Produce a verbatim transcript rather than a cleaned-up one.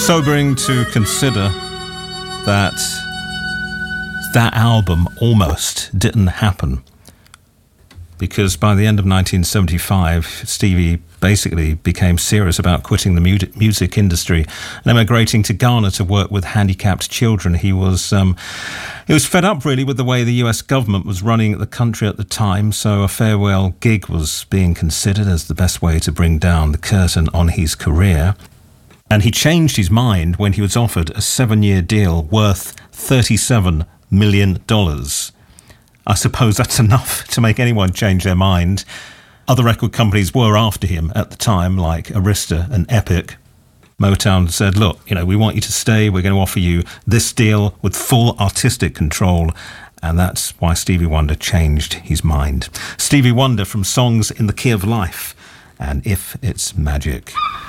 sobering to consider that that album almost didn't happen, because by the end of nineteen seventy-five, Stevie basically became serious about quitting the mu- music industry and emigrating to Ghana to work with handicapped children. He was um, he was fed up, really, with the way the U S government was running the country at the time, so a farewell gig was being considered as the best way to bring down the curtain on his career. And he changed his mind when he was offered a seven-year deal worth thirty-seven million dollars. I suppose that's enough to make anyone change their mind. Other record companies were after him at the time, like Arista and Epic. Motown said, look, you know, we want you to stay. We're going to offer you this deal with full artistic control. And that's why Stevie Wonder changed his mind. Stevie Wonder from Songs in the Key of Life and If It's Magic.